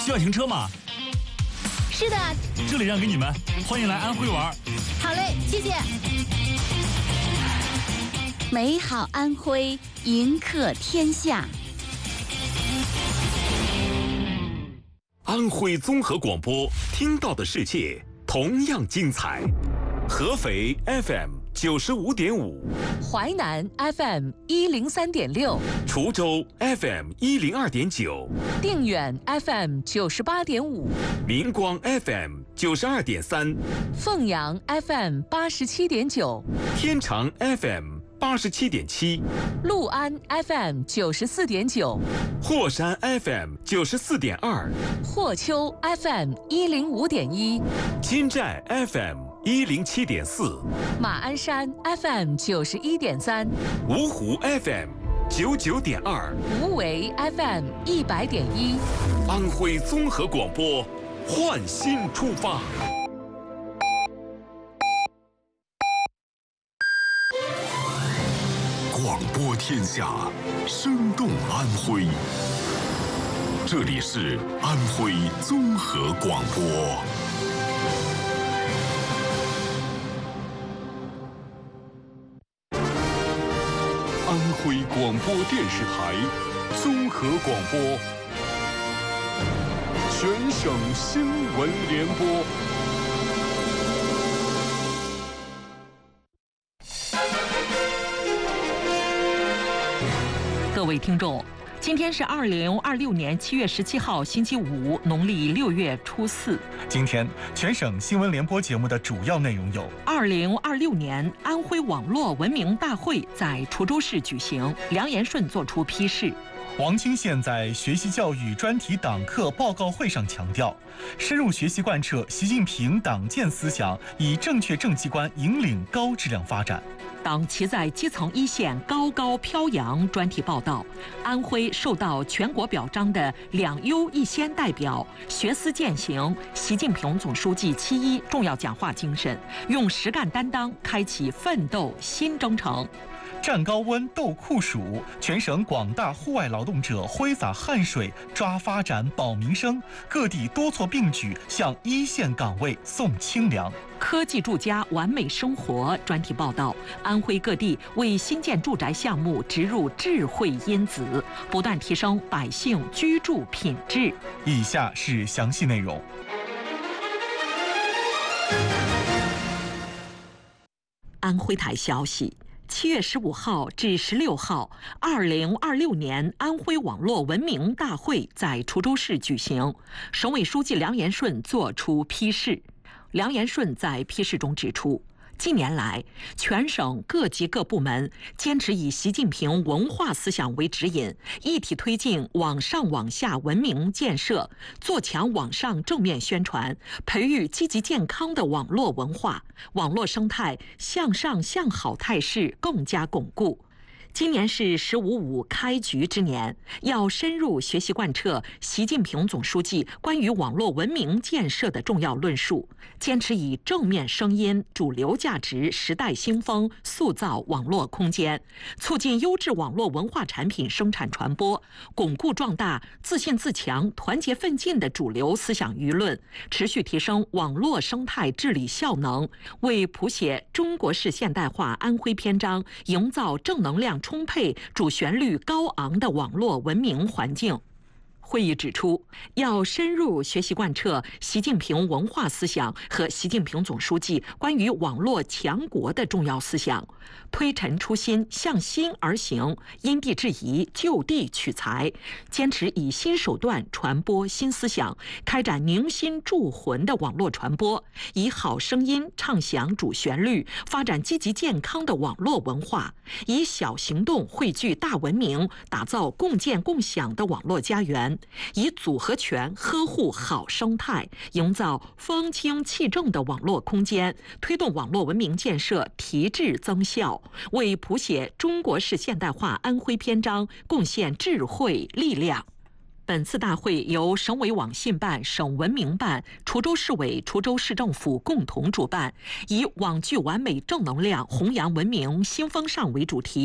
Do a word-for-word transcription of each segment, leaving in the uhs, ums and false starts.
需要停车吗？ 是的， 这里让给你们，欢迎来安徽玩。 好嘞，谢谢。 美好安徽，迎客天下。 安徽综合广播，听到的世界同样精彩。合肥 F M 九十五点五， 淮南 F M 一零三点六， 滁州 F M 一零二点九， 定远 F M 九十八点五， 明光 F M 九十二点三， 凤阳 F M 八十七点九， 天长 F M 八十七点七， 六安 F M 九十四点九， 霍山 F M 九十四点二， 霍丘 F M 一零五点一， 金寨 F M 一零七点四， 马鞍山 F M 九十一点三， 芜湖 F M 九九点二， 无为 F M 一百点一， 安徽综合广播，焕新出发。 广播天下，生动安徽。这里是安徽综合广播。安徽广播电视台综合广播，全省新闻联播。 各位听众，今天是二零二六年七月十七号，星期五，农历六月初四。 今天全省新闻联播节目的主要内容有： 二零二六年安徽网络文明大会在滁州市举行，梁延顺作出批示。 王清县在学习教育专题党课报告会上强调，深入学习贯彻习近平党建思想，以正确政绩观引领高质量发展。 党旗在基层一线高高飘扬专题报道，安徽受到全国表彰的两优一先代表，学思践行习近平总书记七一重要讲话精神，用实干担当开启奋斗新征程。 战高温斗酷暑，全省广大户外劳动者挥洒汗水抓发展保民生，各地多措并举向一线岗位送清凉。 科技住家完美生活专题报道，安徽各地为新建住宅项目植入智慧因子，不断提升百姓居住品质。 以下是详细内容。 安徽台消息，七月十五号至十六号，二零二六年安徽网络文明大会在滁州市举行。省委书记梁延顺作出批示。梁延顺在批示中指出，近年来，全省各级各部门坚持以习近平文化思想为指引，一体推进网上网下文明建设，做强网上正面宣传，培育积极健康的网络文化，网络生态向上向好态势更加巩固。今年是“十五五”开局之年，要深入学习贯彻习近平总书记关于网络文明建设的重要论述，坚持以正面声音、主流价值、时代新风塑造网络空间，促进优质网络文化产品生产传播，巩固壮大自信自强、团结奋进的主流思想舆论，持续提升网络生态治理效能，为谱写中国式现代化安徽篇章营造正能量充沛、主旋律高昂的网络文明环境。会议指出，要深入学习贯彻习近平文化思想和习近平总书记关于网络强国的重要思想，推陈出新，向新而行，因地制宜，就地取材，坚持以新手段传播新思想，开展凝心铸魂的网络传播，以好声音唱响主旋律，发展积极健康的网络文化，以小行动汇聚大文明，打造共建共享的网络家园，以组合拳呵护好生态，营造风清气正的网络空间，推动网络文明建设提质增效，为谱写中国式现代化安徽篇章贡献智慧力量。本次大会由省委网信办、省文明办、滁州市委、滁州市政府共同主办，以网聚完美正能量、弘扬文明新风尚为主题，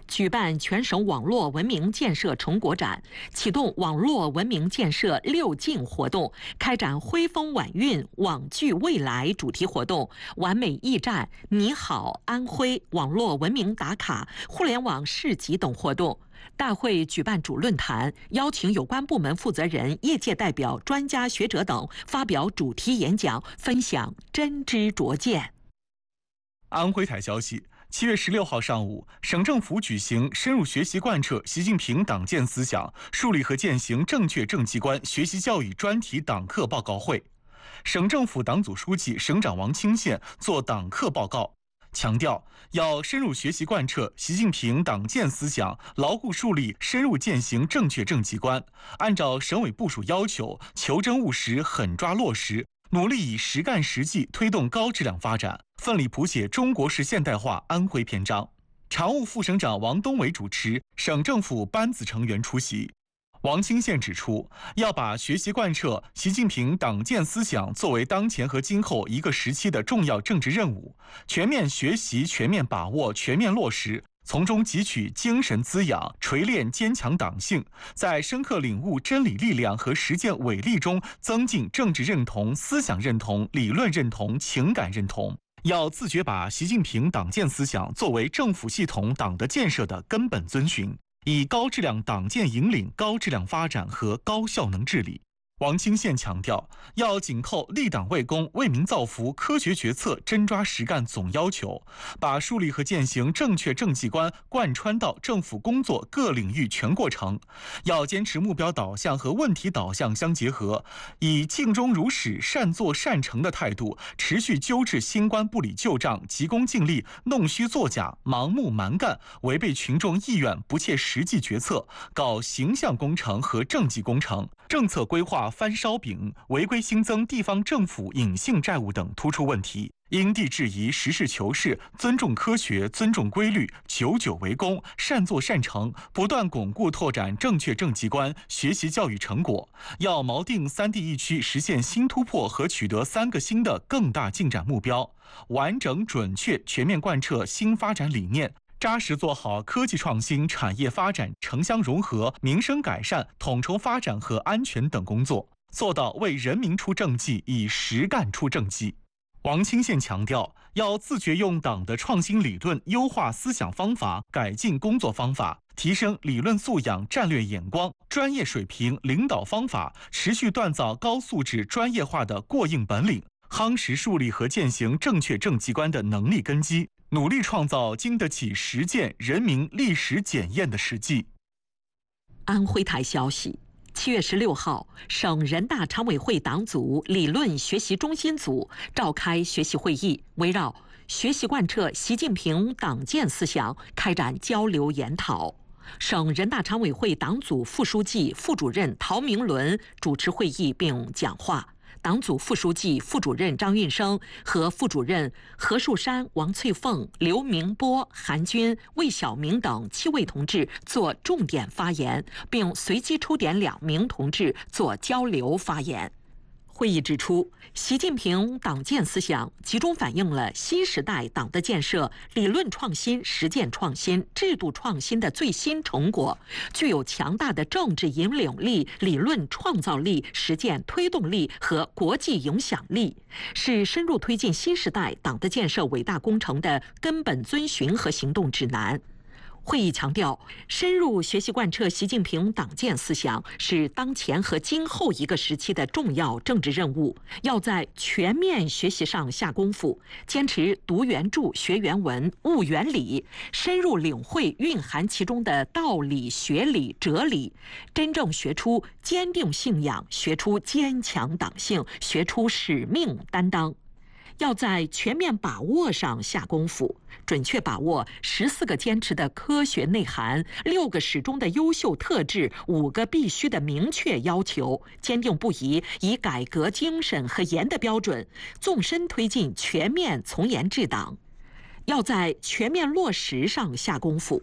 举办全省网络文明建设成果展，启动网络文明建设六进活动，开展徽风晚运、网聚未来主题活动、完美驿站、你好安徽网络文明打卡、互联网市集等活动。大会举办主论坛，邀请有关部门负责人、业界代表、专家学者等发表主题演讲，分享真知灼见。 安徽台消息，七月十六号上午，省政府举行深入学习贯彻习近平党建思想，树立和践行正确政绩观学习教育专题党课报告会。省政府党组书记、省长王清县作党课报告，强调要深入学习贯彻习近平党建思想，牢固树立深入践行正确政绩观，按照省委部署要求，求真务实，狠抓落实，努力以实干实际推动高质量发展，奋力谱写中国式现代化安徽篇章。常务副省长王东伟主持，省政府班子成员出席。王清县指出，要把学习贯彻习近平党建思想作为当前和今后一个时期的重要政治任务，全面学习、全面把握、全面落实，从中汲取精神滋养，锤炼坚强党性，在深刻领悟真理力量和实践伟力中增进政治认同、思想认同、理论认同、情感认同。要自觉把习近平党建思想作为政府系统党的建设的根本遵循，以高质量党建引领高质量发展和高效能治理。王清县强调，要紧扣立党为公、为民造福、科学决策、真抓实干总要求，把树立和践行正确政绩观贯穿到政府工作各领域全过程。要坚持目标导向和问题导向相结合，以尽忠如始、善作善成的态度，持续纠治新官不理旧账、急功近利、弄虚作假、盲目蛮干、违背群众意愿、不切实际决策，搞形象工程和政绩工程，政策规划翻烧饼，违规新增地方政府隐性债务等突出问题，因地制宜、实事求是，尊重科学、尊重规律，久久为功，善作善成，不断巩固拓展正确政绩观、学习教育成果。要锚定三地一区实现新突破和取得三个新的更大进展目标，完整、准确、全面贯彻新发展理念，扎实做好科技创新、产业发展、城乡融合、民生改善、统筹发展和安全等工作，做到为人民出政绩，以实干出政绩。王清县强调，要自觉用党的创新理论优化思想方法，改进工作方法，提升理论素养、战略眼光、专业水平、领导方法，持续锻造高素质、专业化的过硬本领，夯实树立和践行正确政绩观的能力根基，努力创造经得起实践、人民历史检验的实际。 安徽台消息，七月十六号，省人大常委会党组理论学习中心组召开学习会议，围绕学习贯彻习近平党建思想开展交流研讨。省人大常委会党组副书记、副主任陶明伦主持会议并讲话。党组副书记、副主任张运生和副主任何树山、王翠凤、刘明波、韩军、魏晓明等七位同志做重点发言，并随机抽点两名同志做交流发言。会议指出，习近平党建思想集中反映了新时代党的建设理论创新、实践创新、制度创新的最新成果，具有强大的政治引领力、理论创造力、实践推动力和国际影响力，是深入推进新时代党的建设伟大工程的根本遵循和行动指南。会议强调，深入学习贯彻习近平党建思想是当前和今后一个时期的重要政治任务，要在全面学习上下功夫，坚持读原著、学原文、悟原理，深入领会蕴含其中的道理、学理、哲理，真正学出坚定信仰，学出坚强党性，学出使命担当。要在全面把握上下功夫，准确把握十四个坚持的科学内涵、六个始终的优秀特质、五个必须的明确要求，坚定不移以改革精神和严的标准，纵深推进全面从严治党。要在全面落实上下功夫，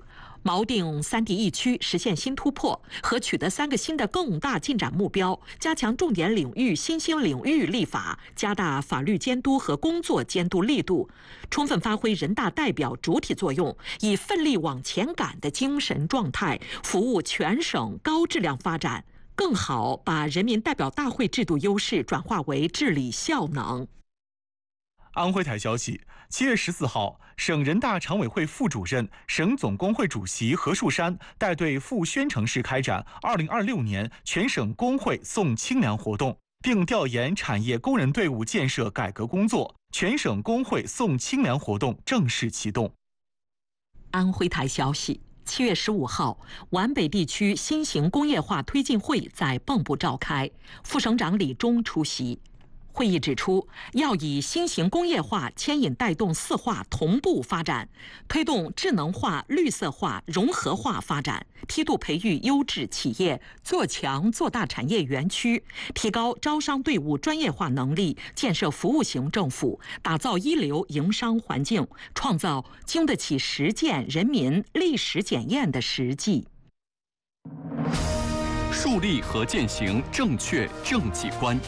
锚定三地一区实现新突破和取得三个新的更大进展目标，加强重点领域、新兴领域立法，加大法律监督和工作监督力度，充分发挥人大代表主体作用，以奋力往前赶的精神状态，服务全省高质量发展，更好把人民代表大会制度优势转化为治理效能。 安徽台消息，七月十四号，省人大常委会副主任、省总工会主席何树山带队赴宣城市开展二零二六年全省工会送清凉活动，并调研产业工人队伍建设改革工作。全省工会送清凉活动正式启动。 安徽台消息，七月十五号，皖北地区新型工业化推进会在蚌埠召开，副省长李忠出席。会议指出，要以新型工业化牵引带动四化同步发展，推动智能化、绿色化、融合化发展，梯度培育优质企业，做强做大产业园区，提高招商队伍专业化能力，建设服务型政府，打造一流营商环境，创造经得起实践人民历史检验的实际。 树立和践行正确政绩观。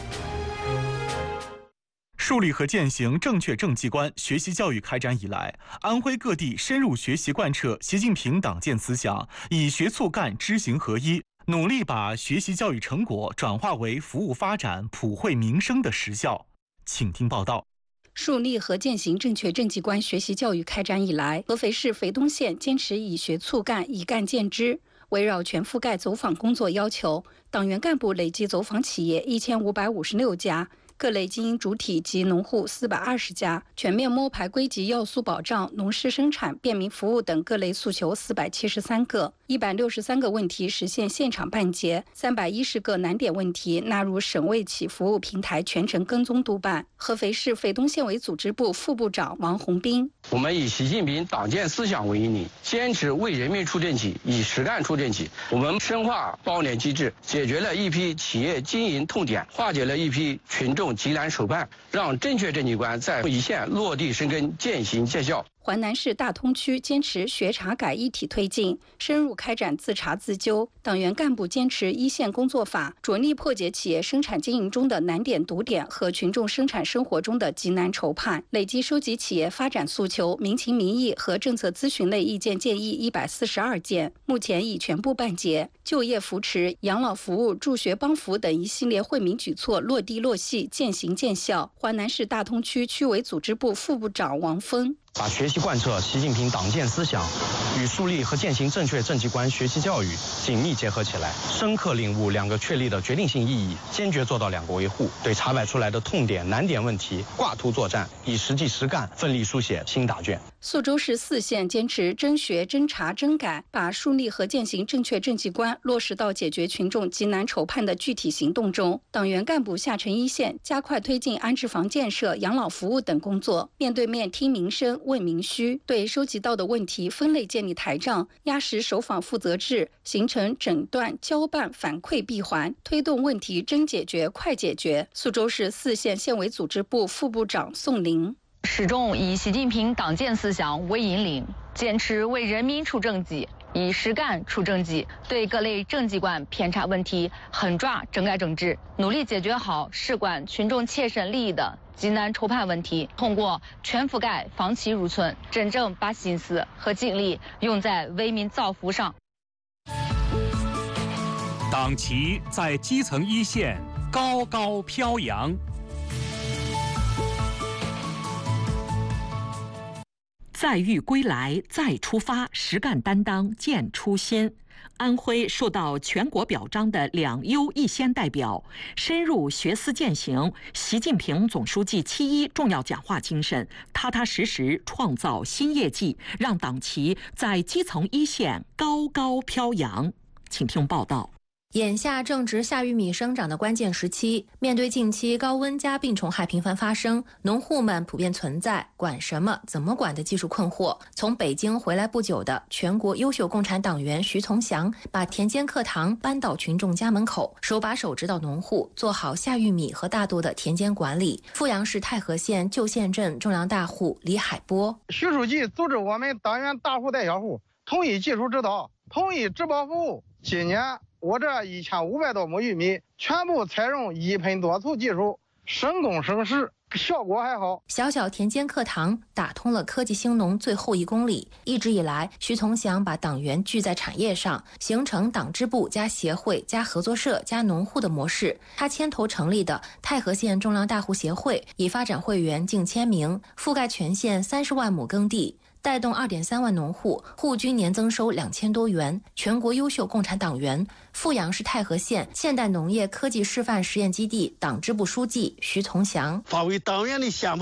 树立和践行正确政绩观学习教育开展以来，安徽各地深入学习贯彻习近平党建思想，以学促干、知行合一，努力把学习教育成果转化为服务发展、普惠民生的实效。请听报道。 树立和践行正确政绩观学习教育开展以来，合肥市肥东县坚持以学促干、以干见知，围绕全覆盖走访工作要求，党员干部累计走访企业一千五百五十六家。各类经营主体及农户四百二十家，全面摸排归集要素保障、农事生产、便民服务等各类诉求四百七十三个，一百六十三个问题实现现场办结，三百一十个难点问题纳入省卫企服务平台全程跟踪督办。合肥市肥东县委组织部副部长王红兵： 我们以习近平党建思想为引领，坚持为人民出政绩，以实干出政绩。我们深化包联机制，解决了一批企业经营痛点，化解了一批群众急难手办，让正确政绩观在一线落地生根、践行见效。 淮南市大通区坚持学查改一体推进，深入开展自查自纠，党员干部坚持一线工作法，着力破解企业生产经营中的难点堵点和群众生产生活中的急难愁盼，累计收集企业发展诉求、民情民意和政策咨询类意见建议一百四十二件，目前已全部办结。就业扶持、养老服务、助学帮扶等一系列惠民举措落地落细、见行见效。淮南市大通区区委组织部副部长王峰： 把学习贯彻习近平党建思想与树立和践行正确政绩观学习教育紧密结合起来，深刻领悟两个确立的决定性意义，坚决做到两个维护，对查摆出来的痛点难点问题挂图作战，以实际实干奋力书写新答卷。 宿州市四县坚持真学真查真改，把树立和践行正确政绩观落实到解决群众急难愁盼的具体行动中。党员干部下沉一线，加快推进安置房建设、养老服务等工作，面对面听民生、问民需，对收集到的问题分类建立台账，压实守访负责制，形成诊断、交办、反馈闭环，推动问题真解决、快解决。宿州市四县县委组织部副部长宋玲： 始终以习近平党建思想为引领，坚持为人民出政绩，以实干出政绩，对各类政绩观偏差问题狠抓整改整治，努力解决好事关群众切身利益的急难愁盼问题，通过全覆盖房企入村，真正把心思和精力用在为民造福上。 党旗在基层一线高高飘扬。 再遇归来，再出发，实干担当，见初心。安徽受到全国表彰的两优一先代表，深入学思践行习近平总书记七一重要讲话精神，踏踏实实创造新业绩，让党旗在基层一线高高飘扬。请听报道。 眼下正值夏玉米生长的关键时期，面对近期高温加病虫害频繁发生，农户们普遍存在管什么、怎么管的技术困惑。从北京回来不久的全国优秀共产党员徐从祥，把田间课堂搬到群众家门口，手把手指导农户做好夏玉米和大豆的田间管理。阜阳市太和县旧县镇种粮大户李海波： 徐书记组织我们党员大户带小户统一技术指导，统一植保服务。今年我这一千五百多亩玉米全部采用一喷多促技术，省工省时，效果还好。 小小田间课堂打通了科技兴农最后一公里。一直以来，徐从祥把党员聚在产业上，形成党支部加协会加合作社加农户的模式。他牵头成立的太和县种粮大户协会，已发展会员近千名，覆盖全县三十万亩耕地，带动二点三万农户，户均年增收两千多元，全国优秀共产党员。阜阳是太和县现代农业科技示范实验基地党支部书记徐从祥， 发挥党员的先锋